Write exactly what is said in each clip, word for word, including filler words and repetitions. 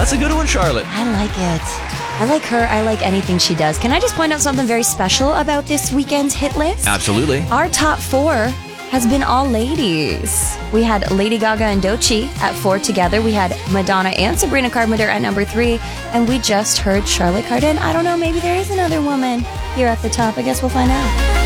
That's a good one, Charlotte. I like it. I like her. I like anything she does. Can I just point out something very special about this weekend's hit list? Absolutely. Our top four has been all ladies. We had Lady Gaga and Doechii at four together. We had Madonna and Sabrina Carpenter at number three. And we just heard Charlotte Cardin. I don't know, maybe there is another woman here at the top. I guess we'll find out.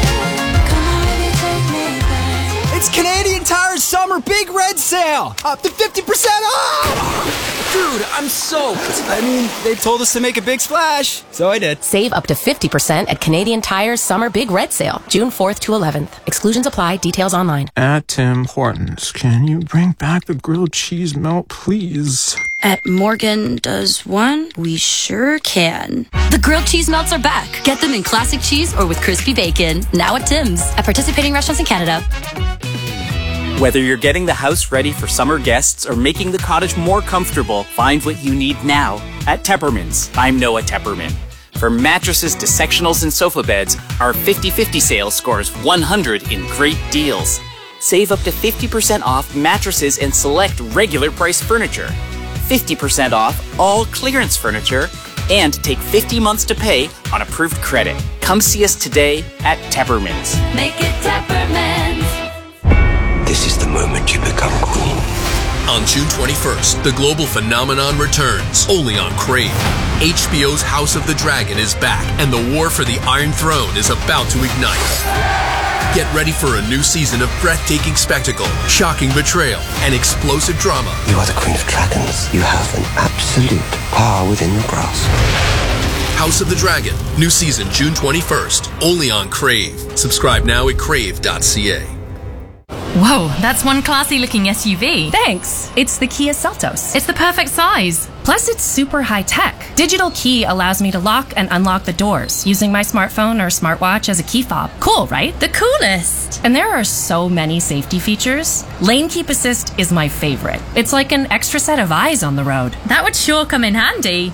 It's Canadian Tire's summer big red sale! Up to fifty percent off! Dude, I'm soaked. I mean, they told us to make a big splash, so I did. Save up to fifty percent at Canadian Tire's Summer Big Red Sale, June fourth to eleventh. Exclusions apply. Details online. At Tim Hortons, can you bring back the grilled cheese melt, please? At Morgan Does One, we sure can. The grilled cheese melts are back. Get them in classic cheese or with crispy bacon. Now at Tim's. At participating restaurants in Canada. Whether you're getting the house ready for summer guests or making the cottage more comfortable, find what you need now at Tepperman's. I'm Noah Tepperman. From mattresses to sectionals and sofa beds, our fifty fifty sale scores one hundred in great deals. Save up to fifty percent off mattresses and select regular price furniture. fifty percent off all clearance furniture, and take fifty months to pay on approved credit. Come see us today at Tepperman's. Make it Tepperman's. This is the moment you become queen. On June twenty-first, the global phenomenon returns, only on Crave. H B O's House of the Dragon is back, and the war for the Iron Throne is about to ignite. Get ready for a new season of breathtaking spectacle, shocking betrayal, and explosive drama. You are the queen of dragons. You have an absolute power within your grasp. House of the Dragon, new season June twenty-first, only on Crave. Subscribe now at crave dot c a. Whoa, that's one classy-looking S U V. Thanks. It's the Kia Seltos. It's the perfect size. Plus, it's super high-tech. Digital key allows me to lock and unlock the doors using my smartphone or smartwatch as a key fob. Cool, right? The coolest. And there are so many safety features. Lane Keep Assist is my favorite. It's like an extra set of eyes on the road. That would sure come in handy.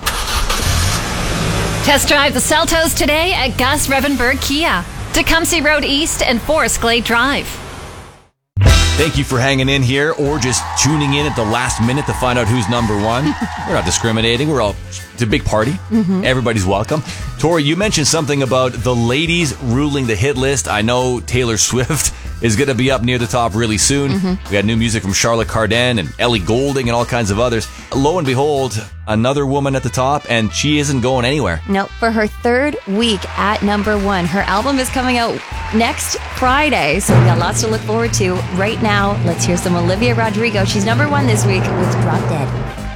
Test drive the Seltos today at Gus Revenberg Kia, Tecumseh Road East and Forest Glade Drive. Thank you for hanging in here or just tuning in at the last minute to find out who's number one. We're not discriminating. We're all, it's a big party. Mm-hmm. Everybody's welcome. Tori, you mentioned something about the ladies ruling the hit list. I know Taylor Swift is going to be up near the top really soon. Mm-hmm. We got new music from Charlotte Cardin and Ellie Goulding and all kinds of others. Lo and behold, another woman at the top, and she isn't going anywhere. No, for her third week at number one. Her album is coming out next Friday, so we got lots to look forward to. Right now, let's hear some Olivia Rodrigo. She's number one this week with Drop Dead.